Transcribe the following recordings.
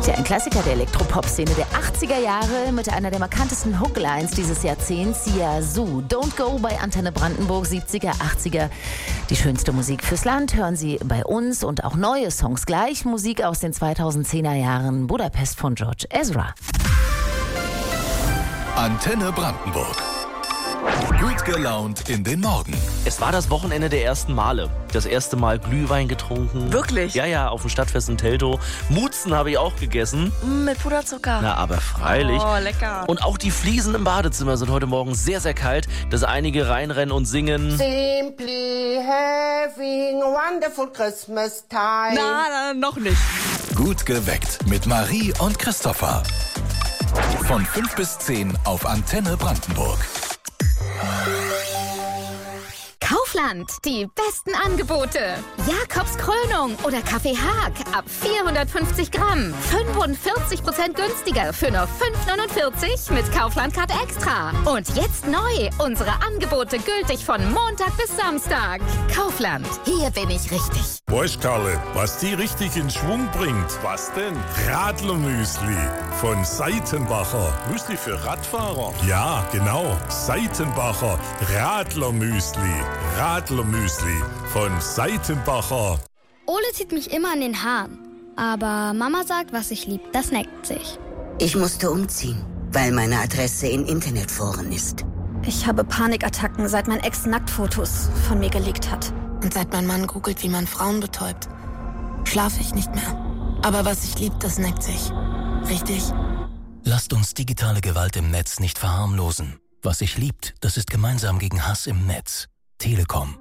Tja, ein Klassiker der Elektropop-Szene der 80er Jahre mit einer der markantesten Hooklines dieses Jahrzehnts, Yazoo. Don't Go bei Antenne Brandenburg, 70er, 80er. Die schönste Musik fürs Land hören Sie bei uns und auch neue Songs gleich. Musik aus den 2010er Jahren, Budapest von George Ezra. Antenne Brandenburg. Gut gelaunt in den Morgen. Es war das Wochenende der ersten Male. Das erste Mal Glühwein getrunken. Wirklich? Ja, auf dem Stadtfest in Teltow. Mutzen habe ich auch gegessen. Mit Puderzucker. Na, aber freilich. Oh, lecker. Und auch die Fliesen im Badezimmer sind heute Morgen sehr, sehr kalt, dass einige reinrennen und singen. Simply having a wonderful Christmas time. Na, noch nicht. Gut geweckt mit Marie und Christopher. Von 5 bis 10 auf Antenne Brandenburg. Kaufland, die besten Angebote. Jakobs Krönung oder Kaffee Haag ab 450 Gramm. 45% günstiger für nur 5,49 mit Kaufland-Card Extra. Und jetzt neu, unsere Angebote gültig von Montag bis Samstag. Kaufland, hier bin ich richtig. Weißt Karle, was die richtig in Schwung bringt? Was denn? Radlermüsli von Seitenbacher. Müsli für Radfahrer? Ja, genau. Seitenbacher Radlermüsli. Radlermüsli von Seitenbacher. Ole zieht mich immer an den Haaren. Aber Mama sagt, was ich lieb, das neckt sich. Ich musste umziehen, weil meine Adresse in Internetforen ist. Ich habe Panikattacken, seit mein Ex Nacktfotos von mir gelegt hat. Und seit mein Mann googelt, wie man Frauen betäubt, schlafe ich nicht mehr. Aber was ich lieb, das neckt sich. Richtig? Lasst uns digitale Gewalt im Netz nicht verharmlosen. Was sich liebt, das ist gemeinsam gegen Hass im Netz. Telekom.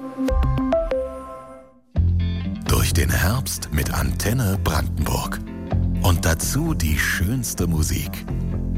Durch den Herbst mit Antenne Brandenburg. Und dazu die schönste Musik.